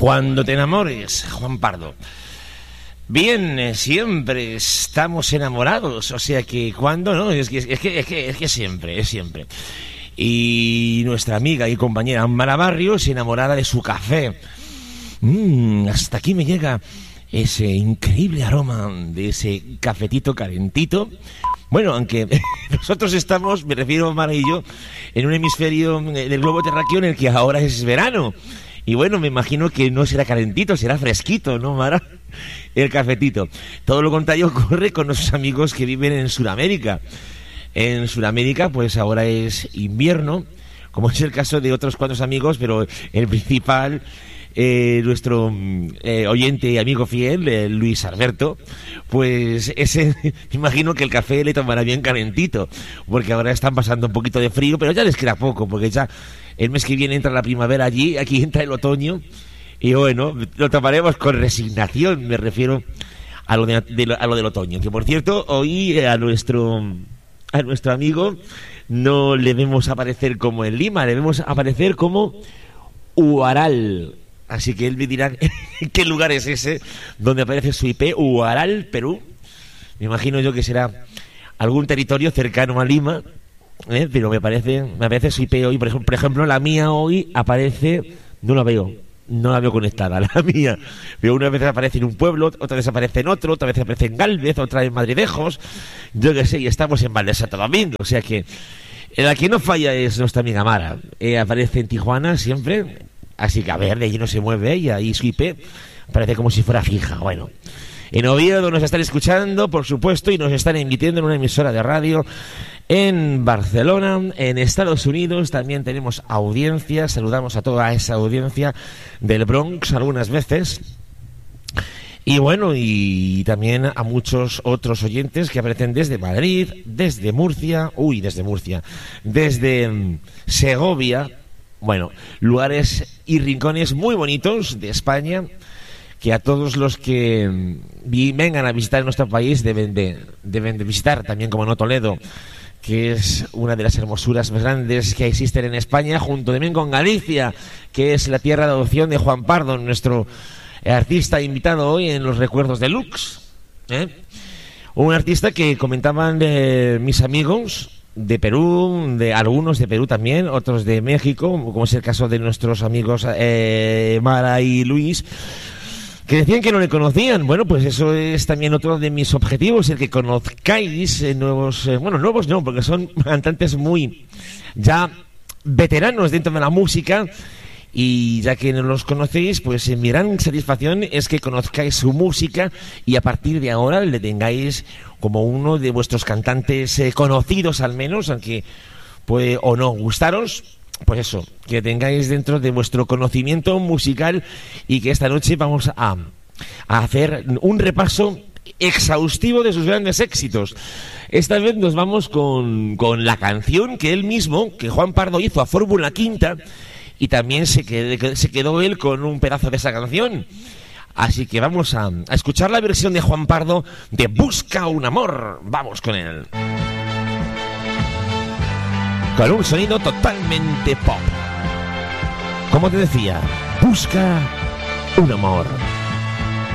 Cuando te enamores, Juan Pardo. Bien, siempre estamos enamorados, o sea que cuando no, es que siempre, es siempre. Y nuestra amiga y compañera Amparo Barrios, enamorada de su café. Hasta aquí me llega ese increíble aroma de ese cafetito calentito. Bueno, aunque nosotros estamos, me refiero Mara y yo, en un hemisferio del globo terráqueo en el que ahora es verano. Y bueno, me imagino que no será calentito, será fresquito, ¿no, Mara? El cafetito. Todo lo contrario ocurre con nuestros amigos que viven en Sudamérica. En Sudamérica, pues ahora es invierno, como es el caso de otros cuantos amigos, pero el principal, nuestro oyente y amigo fiel, Luis Alberto, pues ese, imagino que el café le tomará bien calentito, porque ahora están pasando un poquito de frío, pero ya les queda poco, porque ya el mes que viene entra la primavera allí, aquí entra el otoño, y bueno, lo tomaremos con resignación, me refiero a lo del otoño, que por cierto, hoy a nuestro amigo no le vemos aparecer como en Lima, le vemos aparecer como Huaral. Así que él me dirá qué lugar es ese donde aparece su IP, Huaral, Perú. Me imagino yo que será algún territorio cercano a Lima, pero me aparece su IP hoy. Por ejemplo, la mía hoy aparece, no la veo conectada, la mía. Pero una vez aparece en un pueblo, otra vez aparece en otro, otra vez aparece en Gálvez, otra en Madridejos, yo qué sé, y estamos en Valle de Santo Domingo. O sea que la que no falla es nuestra amiga Mara. Aparece en Tijuana siempre, así que a ver, de allí no se mueve ella, y su IP parece como si fuera fija. Bueno, en Oviedo nos están escuchando, por supuesto, y nos están invitando en una emisora de radio. En Barcelona, en Estados Unidos, también tenemos audiencia. Saludamos a toda esa audiencia del Bronx algunas veces. Y bueno, y también a muchos otros oyentes que aparecen desde Madrid, desde Murcia, desde Segovia. Bueno, lugares y rincones muy bonitos de España, que a todos los que vengan a visitar nuestro país deben de visitar, también como no Toledo, que es una de las hermosuras más grandes que existen en España, junto también con Galicia, que es la tierra de adopción de Juan Pardo, nuestro artista invitado hoy en los Recuerdos de Lux. Un artista que comentaban mis amigos de Perú, de algunos de Perú también, otros de México, como es el caso de nuestros amigos Mara y Luis, que decían que no le conocían. Bueno, pues eso es también otro de mis objetivos, el que conozcáis nuevos no, porque son cantantes muy ya veteranos dentro de la música, y ya que no los conocéis, pues mi gran satisfacción es que conozcáis su música y a partir de ahora le tengáis como uno de vuestros cantantes conocidos, al menos, aunque puede o no gustaros. Pues eso, que tengáis dentro de vuestro conocimiento musical, y que esta noche vamos a hacer un repaso exhaustivo de sus grandes éxitos. Esta vez nos vamos con la canción que él mismo, que Juan Pardo hizo a Fórmula Quinta, y también se quedó él con un pedazo de esa canción. Así que vamos a escuchar la versión de Juan Pardo de Busca un amor. Vamos con él. Con un sonido totalmente pop. Como te decía, busca un amor.